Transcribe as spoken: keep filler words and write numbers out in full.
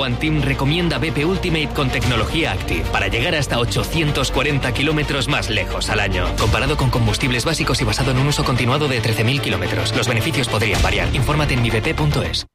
One Team recomienda B P Ultimate con tecnología Active para llegar hasta ochocientos cuarenta kilómetros más lejos al año. Comparado con combustibles básicos y basado en un uso continuado de trece mil kilómetros. Los beneficios podrían variar. Infórmate en mi b p punto es.